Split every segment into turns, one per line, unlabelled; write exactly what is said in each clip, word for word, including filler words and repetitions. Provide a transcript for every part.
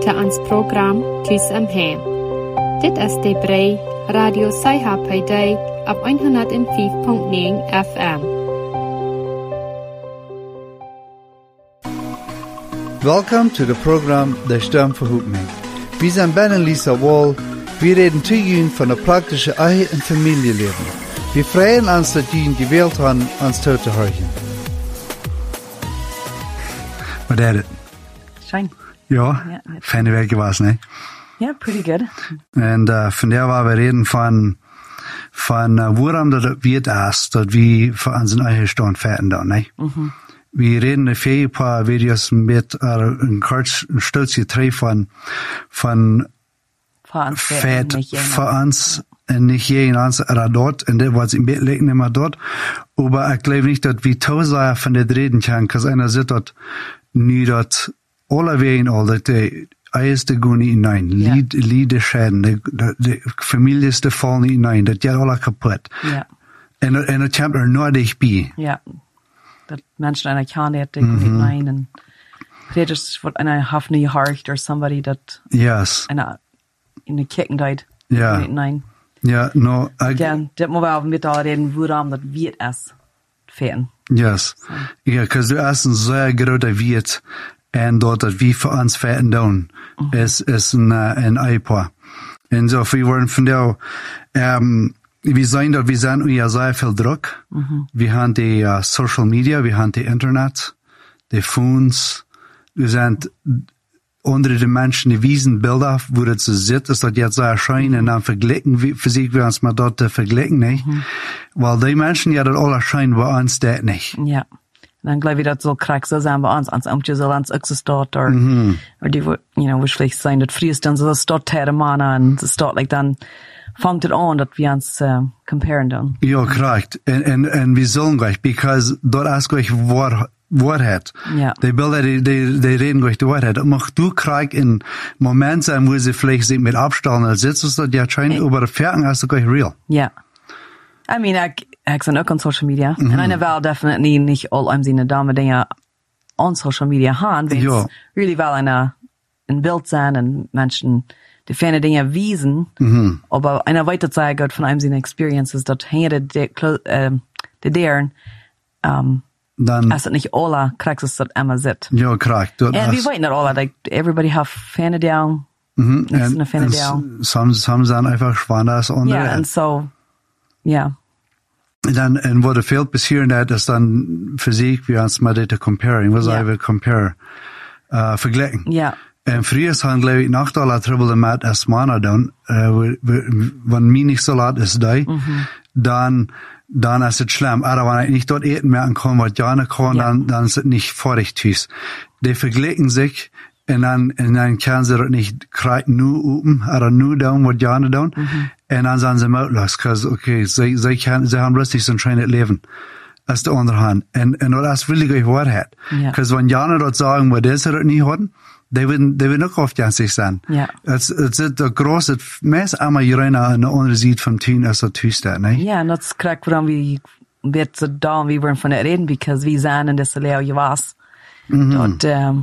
til ons program Tus om Hem. Dit is de brei Radio Saiha på dag op one oh five point nine F M.
Welcome to the program Der Sturm verhoekt mij. Wir sind Ben und Lisa Wall. Wir reden zu Ihnen von der praktischen Ehe- und Familienleben. Wir freuen uns, dass Ihnen gewählt haben, uns zuzuhören.
What did it?
Shine.
Ja,
Ja,
fijne week was, ne?
Yeah, pretty good.
En uh, van der waar we reden van, van uh, waarom dat het wird is, dat we voor onze eigen stand vetten dan, ne?
Mm-hmm.
We reden een paar video's met uh, een kort een stukje terug van, van
For ons
vet
nicht jeder.
voor ons en niet jeden ons er dort, en dat was in bed liggen niet meer dort. Maar ik geloof niet dat we tausend van dit reden kunnen, because einer zit dat nu dat alle wegen al, dat de eerste gaan niet hinein,
Ja.
lied, lieden schäden, de, de, de families de vallen niet hinein, dat gaat alle kapot.
Ja,
En, en dat komt er nooit dichtbij.
ja. Dat mensen einer kan het mm-hmm. niet nein en preders wordt einer half nie hard or somebody that
Yes.
einer in de kicken died.
Ja.
Nein.
Ja, no, ik,
Ja, dat moet wel met al reden waarom dat wie het is. Fan.
yes. Ja, because du hast een zeer grote wiet, en dat dat wie voor ons vetten doen, is, is een, uh, een eipa. En zo, we worden van jou, um, we zijn dat, we zijn onder zeer veel druk. Mm-hmm. We hebben de uh, social media, we hebben de internet, de phones, we zijn onder de mensen die wijzen beelden, wo dat ze zit, is dat jetzt zo erschijnen en dan vergelijken, wie, verzieken we ons maar dat te vergelijken, nee. Mm-hmm. Weil die mensen, ja, dat al erschijnen bij ons dat niet.
Ja. En dan geloof je dat zo krijg zo zijn bij ons, ons amtje zal ons ook zo staat, or, mm-hmm. or die, you know, waarschijnlijk zijn dat vries dan zo staat tegen mannen, en ze staat, like, dan vangt het aan dat we ons uh, comparen dan.
Ja, correct. En, en, en we zullen gleich, because dat is gleich waar, waarheid.
Ja.
Die Bilder, die, die, die reden gleich die Wahrheit. Maar du kriegst in Moment sein, wo sie vielleicht sich mit Abstand sitzen, dat ja scheinbar über die Ferien ist das gleich real.
Ja. I mean, ik, ik ben ook on social media.
Mm-hmm.
En ik wil definitely niet al om zijn dame dingen on social media gaan. Want
Ja.
really wel een, een beeld zijn en mensen die fijne dingen wijzen.
Mm-hmm.
Maar en weet dat zij uit van hem zijn experiences, dat hij de, de, uh, de deren, um,
Dan,
als het niet alle krijgt, is dat Emma zit.
ja, correct. Dat
En
is-
we weten dat alle, like, everybody have fijne dingen.
Mhm.
Niks
En,
een fijne
en
deel.
soms, soms zijn einfach schwanger als andere.
Ja, en zo, ja.
En dan, en wat er veel passieren dat, is dan fysiek wie ons maar dit te comparing. Wat
Ja.
zijn we compare? Uh, vergelijken.
Ja.
En früher haben, glaube ich, nach der Trouble mit als Männer dann, äh, wenn mir nicht so laut ist, da,
Mhm.
dann, dann ist es schlimm. Aber wenn ich nicht dort eten mehr kann, was Jana kann,
Ja.
dann, dann ist es nicht vorrichtig. Die vergleichen sich, und dann, und dann können sie das nicht kreiten, nur oben, oder nur down, was Jana down,
Mhm.
und dann sind sie mautlos, cause, okay, sie, sie, können, sie haben plötzlich so ein schönes Leben. Als de andere hand. En, en dat is wirklich die Wahrheit.
Ja.
Because wenn Jana dort sagen, was deze dat niet hadden, die würden, die würden ook afjanstig zijn.
Ja.
Het, het zit de grootste, meest allemaal hierin aan de andere zijde van tien als dat thuis staat, nee?
Ja, en dat is correct waarom we werd zo daar we waren van het reden, because we zijn in deze leeuw je was.
Mm-hmm.
Dat um,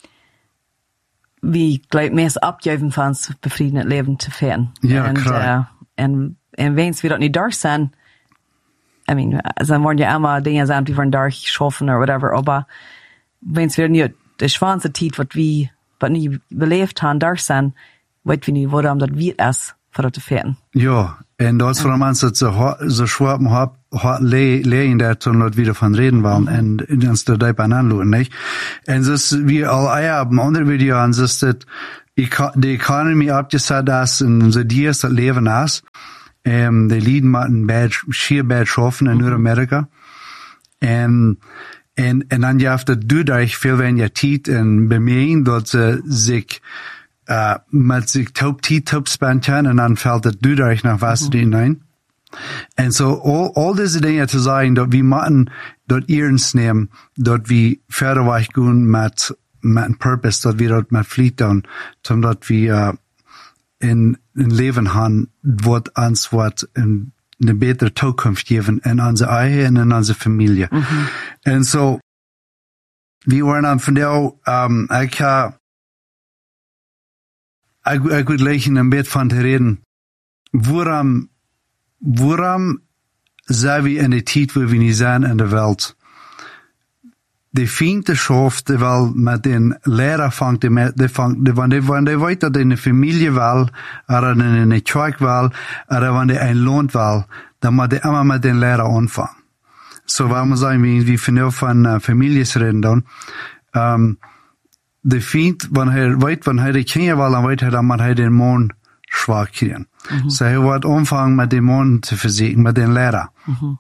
we gelijk meest opgeven van ons bevrijdend leven te vinden.
Ja,
en,
correct.
uh, en, en wens we dat niet daar zijn, I mean, dan worden je allemaal dingen zijn die worden daar geschoven of whatever, maar wens we niet de schwanse tijd wat we, wat niet beleefd hebben daar zijn, weet we niet waarom dat wie het is, voor dat te vinden.
Ja, en dat is voor ons dat ze hard- zo schwappen hard, hard leren dat toen dat wieder van reden waren en in ons de dijp aan aanlopen, niet? En dus wie al eier op een andere video aan, dus dat de economie opgezet is en ze die dat leven is. Um, die lieden met een bad, schier bad schaffen in Noord-Amerika. En, en, en dan heeft het duidelijk veel weniger tijd en bemerken dat ze zich, uh, met zich top tijd top spenden en dan valt het duidelijk naar vast mm-hmm. hinein. En zo, so, al, al deze dingen te zeggen, dat we moeten dat ernst nemen, dat we verder weg gaan met, met een purpose, dat we dat met vliet doen, omdat we, uh, in een leven gaan wat ons wat een, een betere toekomst geven in onze eigen en in onze familie. Mm-hmm. En zo, so, we waren aan van jou, um, ik ga ik, ik wil leggen een beetje van te reden. Waarom, waarom zijn we in de tijd waar we niet zijn in de wereld? De vriendschap, die wel met een leraar vangt, die, die vangt, die, wanneer, wanneer weet dat in de familie wel, of in de kerk wel, of wanneer een loont wel, dan moet je immer met den leraar aanvangen. So, waarom sagen wir, wie viel von uh, families reden dan? Um, de vriend, wanneer hij weet, wanneer hij de kinderen wil, dan weet hij dat hij den man schwach krijgen. Mm-hmm. So, hij wordt aanvangen met den man te verzekeren, met den leraar. Mm-hmm.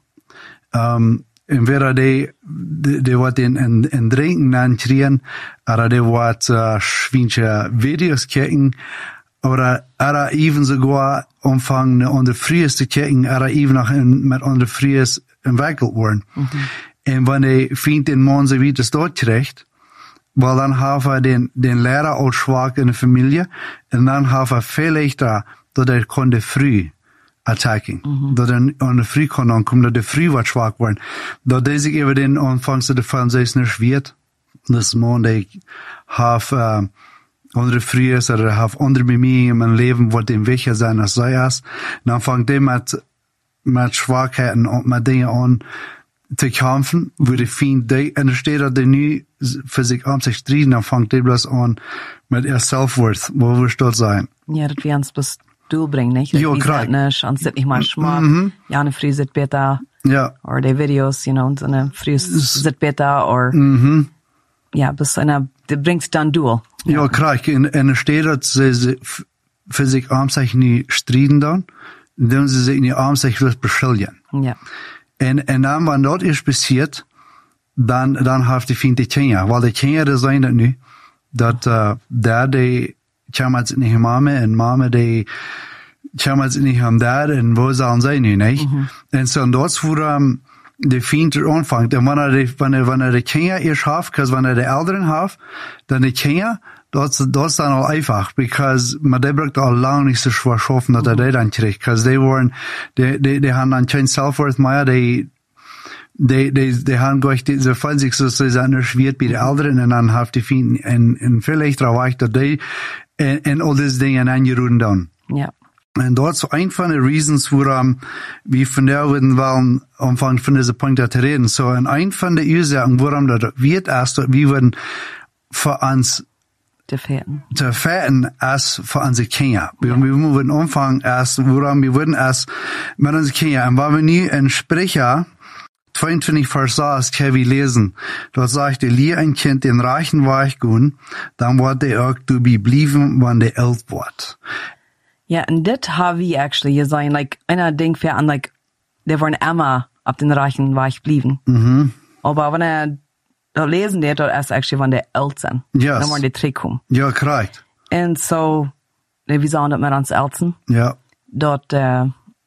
Um, en weer die, die, die wordt in, in, in drinken aankrijgen, of die wordt uh, schwintje video's kijken, oder er even sogar aanvangen onder vries te kijken, er even nog in, met onder vries entwickelt worden. Mm-hmm. En wanneer vindt den man zo wie das dort krijgt, wel dan heeft hij den, den leraar al schwach in de familie, en dan heeft hij veel leichter, dat hij kon de früh attacken. Mm-hmm. Dat hij aan de früh kon aankomen, dat de früh wat schwach worden. Dat deze even den aanvangs de van zich niet weet, dat man die heeft, uh, andere vries, oder heeft andere bemühungen in mijn leven, wat den wichtiger zijn als zij is, dan vangt hij met met Schwachheiten und mit Dingen an zu kämpfen, wo die Feind, und da steht, dass die nu für sich an sich streiten, dann fängt die bloß an mit ihr Self-Worth, wo wir stolz sein.
Ja, das wir uns bis Doel bringen, nicht?
Ja, klar.
Nicht, und sit nicht mal schmack,
mhm.
ja, eine Früh sit besser,
ja,
oder die Videos, you know, und eine Früh sit besser, oder,
mhm.
ja, bis einer, das bringt dann Duel.
Ja, ja klar, und da steht, dass sie für sich an sich nicht streiten dann, indem sie sich in die Arme sich wird beschuldigen.
Ja.
En, en dan, wanneer dat is passiert, dan, dan heeft die vriend die Kenia. Weil die Kenia, die zijn dat nu, dat, uh, daar die, kwam het niet mama, en mama die, kwam het niet om daar, en wo zullen zij nu, niet? Mm-hmm. En zo, dat is voor, um, de vriend er aanvangt. En wanneer die, wanneer, wanneer de Kenia eerst heeft, because wanneer de ouderen heeft, dan de Kenia, dat, dat is dan al einfach, because, maar die braucht al lang niet zo schwer schaffen, dat hij mm-hmm. dan krijgt, because die waren, die, die, die haben dan geen self-worth meer, die, die, die, die haben gleich, die, sie fühlen sich so, sie sind erschwert bei den Älteren, und dann haben die Finden, en, en viel leichter Weg, dass die, en, en all diese Dinge angerufen dann.
Ja.
Und dort so ein von den Reasons, warum wir von der würden wollen, anfangen von diesem Punkt zu reden. So, und ein von den Ursachen, warum das wird erst, wir würden für uns
zu fährten.
Zu fährten, als für unsere Kinder. Wir, ja. wir würden anfangen erst, warum wir würden erst mit unseren Kindern. Und weil wir nie in Sprecher zweiundzwanzig Vers sechs können wir lesen. Dort sagt er, lier ein Kind den reichen Weg gehen, dann wird er auch du bleiben, wenn der alt wird.
Ja, und das haben wir actually gesagt, like, einer denkt für an, like, der wollen immer auf den reichen Weg bleiben. Mhm. Aber wenn er da lesen, der dort erst actually, wenn der alt sind.
Yes.
Dann wollen die zurückkommen.
Ja, korrekt.
Und so, wir sagen das mit uns Eltern.
Ja.
Dort, äh,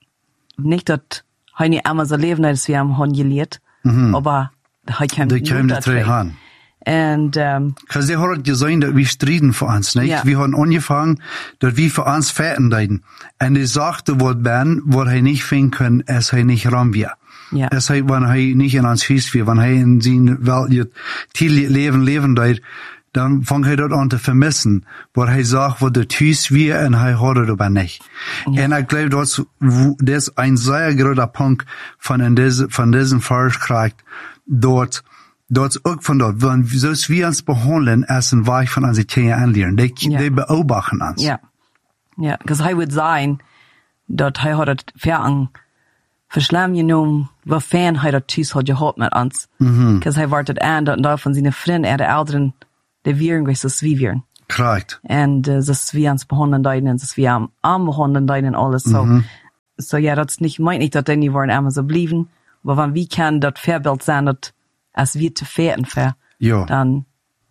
nicht dort, hij niet allemaal zo leven als we hem gewoon geleerd, mm-hmm. aber hij kan
niet dat terug.
And, um,
Because they had gesehen, dass wir striden für uns, nicht?
Yeah.
Wir haben angefangen, dass wir für uns fährten leiden. Und die sagte, was Ben, was er nicht finden kann, es er nicht ran wir.
Yeah.
Es er, wenn er nicht in uns Haus wir, wenn er in sein Welt, Leben leben leid, dann fängt er dort an zu vermissen, was er sagt, was der Haus wir, und er hat es aber nicht. Yeah. Und ich glaube, das, das ist ein sehr großer Punkt von, diese, von diesem Vers kriegt, dort, dort auch von dort, wenn so wir uns behandeln, als ein Weg von unseren Kindern anlernen. Die, yeah. die beobachten uns.
Ja. Ja, because hij would zijn, dat hij had het ver verslam genommen, wofern hij dat thuis had gehad met ons.
Mhm.
Because hij wordt het aan, dat daar van zijn vrienden en de ouderen, de wieren, zoals wie wieren.
Correct.
En uh, zoals we ons behandelen deiden, en zoals we hem aanbehandelen deiden en alles. So,
mhm.
so ja, dat is niet, meint niet dat die niet worden allemaal zo blijven, maar van wie kan dat voorbeeld zijn, dat als wir te veerten ver,
ja.
dan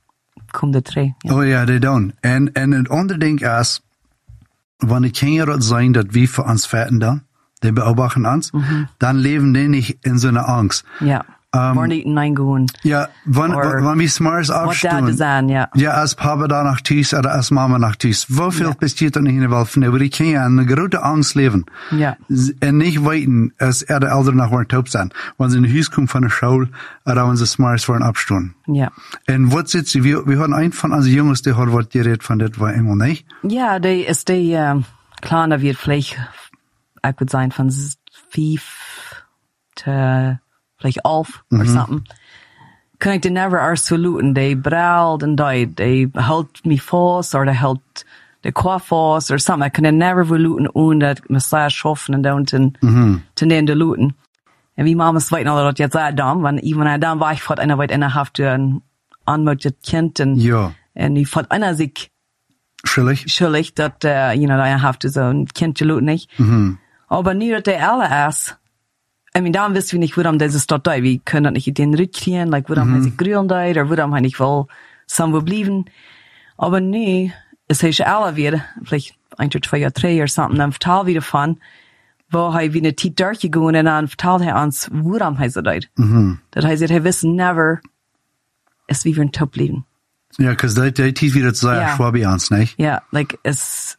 komt het terug.
Ja. Oh ja, die doen. En, en het andere ding is, wanneer kinderen dat zijn dat wir für uns veerten dan, die beobachten uns, mhm. dann leben die nicht in so einer Angst.
Ja.
Um,
Waar niet neingehen.
Ja, wann,
Or
wann wir smars
Wat
aufstehen.
dat zijn, ja.
Ja, als Papa da nach Tisch oder als Mama nach Tisch. Wofür
Ja.
passiert dann in der Welt? Aber ich kann ja eine große Angst leben.
Ja.
Und nicht weiten, als er der Eltern nach wollen taub sein. Wenn sie in die Haus kommen von der Schule, oder wenn sie smars wollen abstehen.
Ja.
Und was sitzt sie? Wir, wir haben einen von unseren Jungs, der hat was geredet von das war immer nicht.
Ja, die is die, um, kleiner wird vielleicht, ich würde sagen, von vijf to vielleicht elf or something. Kan ik de never absoluten, die braalt en die, die houdt me vast, or die houdt de kwa vast, or something. Ik kan de never verluten, ohne dat me slaar schoffen en down ten, ten den de luten. En wie mama's weten al dat je zei dan, want even hij dan weg vat, en hij weet en hij heeft een aanmoedigd kind, en,
Ja.
en die vat einer zich
Schuldig?
schuldig, dat, uh, you know, hij heeft so ein kind geluten nicht.
Mhm.
Aber nu dat hij alle is, I mean, dann wissen wir nicht, warum das ist dort da. Wir können nicht den rückkriegen, like, warum mhm. er sich grün da, oder warum er nicht will, somewhere bleiben. Aber nu, es ist ja alle wieder, vielleicht ein, zwei oder drei oder something, dann vertelt wieder von, wo er wie eine Zeit durchgegangen und dann vertelt er uns, warum er so da.
Mhm.
Das heißt, er wissen never, es wie wir ein Top bleiben.
Ja, because die, die Tief wieder zu sagen,
Ja.
schwab bei uns, nicht?
Ja, like, es,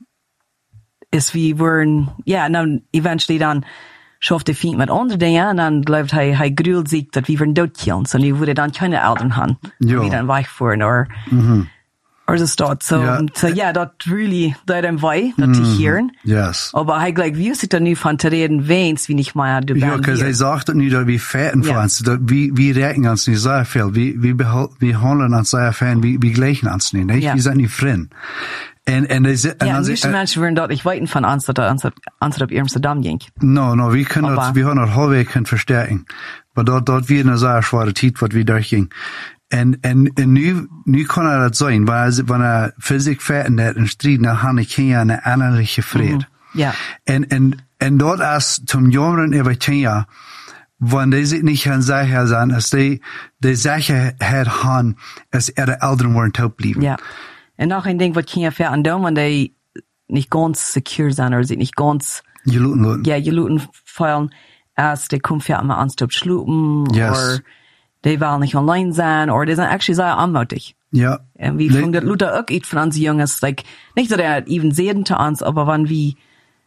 es wie wir, ja, dann eventually dann, schafft er viel mit anderen Dingen, und dann glaubt er, er grüht sich, dass wir dort killen, so die würde dann keine Eltern haben,
Ja.
die dann wegfahren, oder,
Mhm.
oder so dort, so,
Ja.
so, ja, das really, das einem weh, das zu hören,
Yes.
aber er gleich, wie ist es dann nu von zu reden, wenn's, wie nicht mehr, du
Ja, because er sagt nicht, dass wir fährten
Ja.
von uns, dass wir, wir recken uns nicht sehr viel, wir, wir, behal- wir handeln uns sehr viel, wir, wir gleichen uns nicht, nicht?
Ja.
Wir sind nicht fremd. Und, und, das, und
ja,
dann
manche
sie-
Menschen würden dort nicht weiten von uns, dass er uns, uns auf Amsterdam ging.
No, no, wir können
Aber-
das, wir haben das halbwegs können verstärken. Aber dort, dort wird eine sehr schwere Zeit, was wir durchging. Und, und, und nu, nu kann er das sein, weil er, wenn er Physik fährt hat und Streit, dann hat er keine eine innerliche Friede.
Ja.
Und, und, und dort ist zum Jüngeren über Kenia, wenn die sich nicht an sicher sein, als die, die Sicherheit haben, als ihre Eltern wollen taub bleiben.
Ja. Und noch ein Ding, was Kinder fährt, und wenn die nicht ganz secure sind, oder sie nicht ganz,
Je luten, luten.
ja, je luten fallen, als die kommen fährt mal anstop schlupen,
Yes.
oder die wollen nicht online sein, oder die sind actually sehr anmutig.
Ja.
Und wie
Nee.
von der Luther auch iets von uns Jungs, like, nicht, dass er even sehen zu uns, aber wenn wie,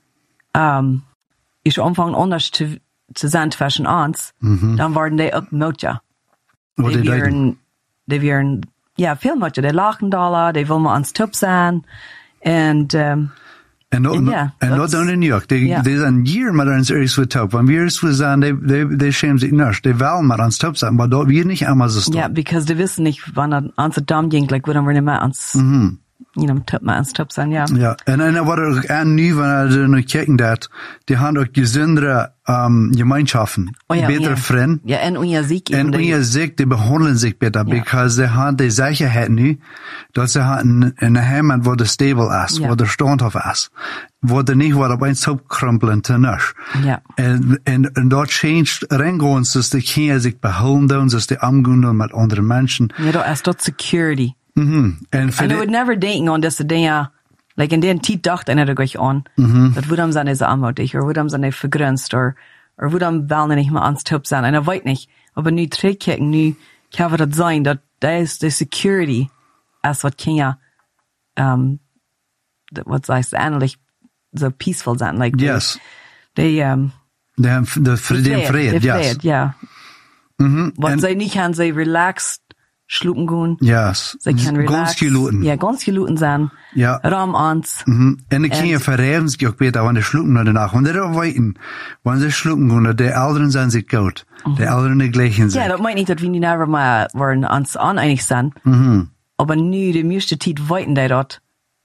ähm, ich anfangen anders zu, zu sein zwischen uns, dann waren die auch mutig.
Wat
Die
die deiden.
wären, die wären, ja, viel mutig. Die lachen da, die wollen mal ans Top sein. Und, ähm,
En dat,
Ja,
en
dat
dat
is-
dan in New York. Die,
ja.
die zijn hier met ons ergens voor top. Want wir eens zijn, die, die, die schämen sich nicht. Die wollen met ons top sein, maar dat wir nicht einmal so
ja,
stehen.
because die wissen nicht, wann er ans Damm ging, like, würden wir nicht mehr ans,
Mhm.
you know, Top, mal ans Top sein, ja.
Ja, en, en wat er ook aan nu, wanneer er nog kijken dat, die hebben ook gezondere um, gemeenschaften.
Oh ja,
betere
ja.
vrienden.
Ja, en unser Sieg.
En
eben, die-
unser Sieg, die behandeln sich besser,
Ja.
because sie haben die Sicherheit nu, dass sie haben eine Heimat, wo der stable ist,
Ja.
wo der standhaft ist, wo der nicht wird auf eins hochkrumpeln zu nisch.
Ja.
En, en, en dat changed reingehend, dass die Kinder sich behalten, dass die umgehen mit anderen Menschen.
Ja, da ist dort Security.
Mhm. En für
And I
die,
would never denken on diese Dinge, like in den Tiet dacht einer gleich an, dat woedam zijn ze aanmoedig, or woedam zijn ze vergrenzt, or, or woedam wel niet meer ans top zijn. En ik weet niet, aber nu terugkijken, nu kan het zijn dat dat is de security, als wat Kenia, um, dat wat heißt, eindelijk so peaceful zijn. Like,
yes.
Die, um,
Die haben de vrede, vrede,
de
yes.
vrede, ja.
Mhm.
Wat
En-
zij niet gaan, zij relaxed schlupen gaan.
Yes.
Zij kan relaxed.
Ganz geluten.
Ja, ganz geluten zijn.
Ja.
Ram ans.
Mhm. En de Kinder
En-
verreiben sich auch besser, wenn die schlucken nach danach. Und die da weiten, wenn sie schlucken gehen, die Eltern sind sich gut. Die Eltern die gleichen sich.
Ja, dat meint niet dat we niet never maar waren ons oneinig zijn.
Mhm.
Aber nu, de meeste tijd weten die dat.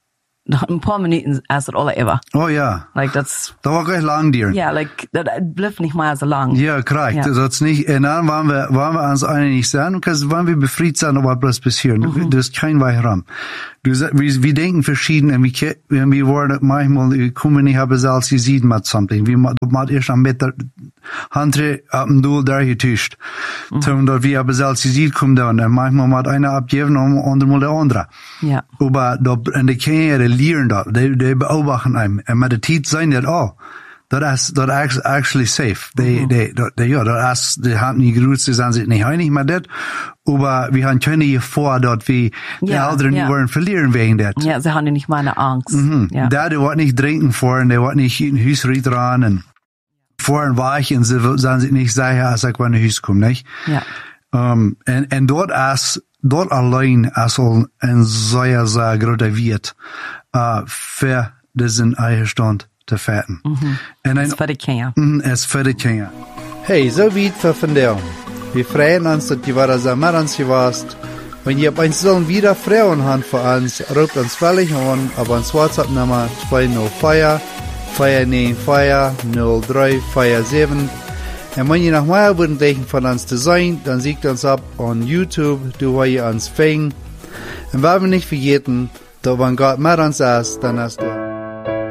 Nog een paar minuten als het alle ever.
Oh ja.
Like, that's,
Dat was gleich lang dir.
ja, like, dat het blijft niet maar zo lang.
Ja, korrekt.
Ja.
Dat is niet, en dan waren we, waren we ons einig zijn, because wanneer we befried zijn, wat bloß passieren.
Mhm.
Er ist kein Weg rum. Du, sa- wir, wir denken verschieden, und wir, wir, wir worden manchmal, wir kommen nicht, haben selbst gesehen mit something. Wir machen erst am Mittag, Handre, ab dem Doel da getischt. Zum, dort wir haben selbst gesehen, kommen dann, und manchmal hat einer abgeben, und andermal der andere.
Ja.
Aber, da, und die Kinder, die lernen das, die, die beobachten einem. Und mit der Zeit sein das auch. that is, that is actually safe. Die,
Mhm.
die, die, ja, das ist, die haben nicht gerührt, sie sind sich nicht einig mit das, aber wir haben keine Gefahr, dass wir die
Ja,
Eltern
ja.
nicht wollen verlieren wegen das.
Ja, sie haben ja nicht meine Angst.
Mhm.
Ja.
Da, die wollen nicht trinken vor, die wollen nicht in Hüs dran, und vor und weich, und sie sind sich nicht sicher, als ich in Hüs komme, nicht?
Ja.
Um, en, en dort is, dort alleen is al een zeer, zeer grote wet, uh, voor deze eigen stand te vetten.
Mhm.
En
Das
een,
ist für die Kinder.
mm, es für die Kinder.
Hey, so weit für von der. Wir freuen uns, dass die war so mit uns warst. Wenn ihr uns sollen wieder Frauen haben für uns, ruft uns völlig an, auf uns WhatsApp-Nummer zwei null vier, vier neun vier, null drei vier sieben. Und wenn ihr noch mehr würden von uns zu sein, dann siegt uns ab on YouTube, du wo ihr uns fängt. Und wenn wir nicht vergessen, da wenn Gott mit uns ist, dann hast du